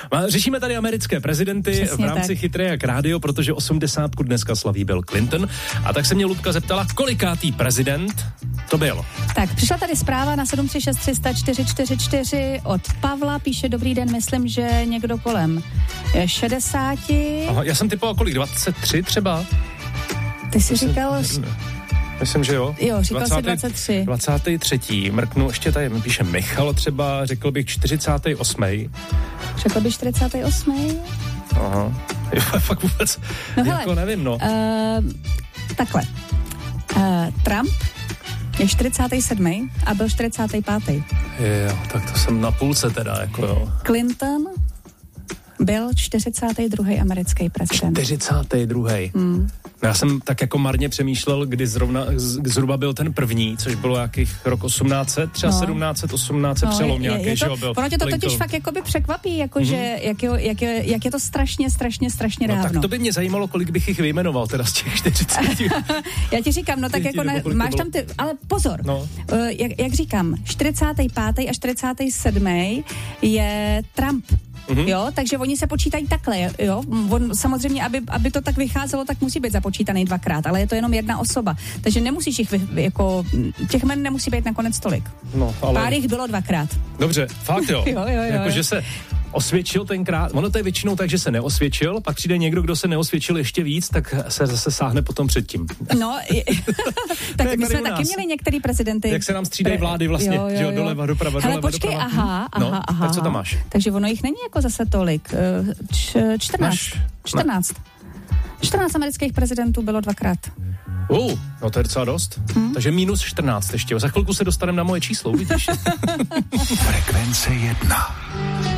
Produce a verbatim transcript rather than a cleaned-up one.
Řešíme tady americké prezidenty Přesně v rámci tak. Chytré jak rádio, protože osmdesátku dneska slaví Bill Clinton. A tak se mě Ludka zeptala, kolikátý prezident to byl. Tak, přišla tady zpráva na sedm tři šest tři nula čtyři čtyři čtyři od Pavla, píše dobrý den, myslím, že někdo kolem šedesáti. Aha, já jsem typoval kolik, dvacet tři třeba? Ty jsi Myslím, říkal... Myslím, že jo. Jo, říkal jsi dvacet tři. dvacátý třetí Mrknu, ještě tady mi píše Michal třeba, řekl bych čtyřicátý osmý Řekl bych čtyřicátý osmý Aha. Jo, fakt vůbec, no jako hele, nevím, no. Uh, takhle. Uh, Trump je čtyřicátý sedmý a byl čtyřicátý pátý Jo, tak to jsem na půlce teda, jako jo. Clinton byl čtyřicátý druhý americký prezident. čtyřicátý druhý Hmm. Já jsem tak jako marně přemýšlel, kdy zrovna, z- zhruba byl ten první, což bylo jakých rok osmnáct set, třeba No. sedmnáct set, osmnáct set No, přelom je, nějaký, je že to, jo, byl. ono tě to Kolik totiž fakt jakoby překvapí, jako Mhm. že jak, jo, jak, je, jak je to strašně, strašně, strašně No dávno. tak to by mě zajímalo, kolik bych jich vyjmenoval teda z těch čtyřicet. Já ti říkám, no tak Čtyřicet, jako nebo ne, kolik to máš bylo? tam ty, ale pozor, No. uh, jak, jak říkám, čtyřicátý pátý a čtyřicátý sedmý je Trump. Mhm. Jo, takže oni se počítají takhle, jo. On, samozřejmě, aby, aby to tak vycházelo, tak musí být započítaný dvakrát, ale je to jenom jedna osoba. Takže nemusíš jich, vy, jako, těch men nemusí být nakonec tolik. No, ale... Pár jich bylo dvakrát. Dobře, fakt jo. Jo, jo, jo, jako, jo. že se osvědčil tenkrát, ono to je většinou tak, že se neosvědčil, pak přijde někdo, kdo se neosvědčil ještě víc, tak se zase sáhne potom předtím. No, je, tak jak my tady jsme u taky nás. měli některý prezidenty. Jak se nám střídají vlády vlastně, Jo, jo, že jo, jo. doleva, doprava, Hele, doleva, počkej, doprava. aha, aha, No, aha. tak co tam máš? Takže ono jich není jako zase tolik. Eh, Č, čtrnáct. Máš- čtrnáct. čtrnáct amerických prezidentů bylo dvakrát. Uh, no to je docela dost. Hmm? Takže minus čtrnáct ještě. Za chvilku se dostaneme na moje číslo, vidíš? Frekvence jedna.